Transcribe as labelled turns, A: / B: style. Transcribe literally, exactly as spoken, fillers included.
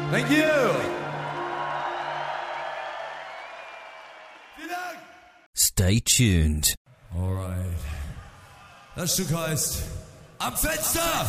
A: Thank you.
B: Stay tuned.
A: Alright. Das Stück heißt Am Fenster!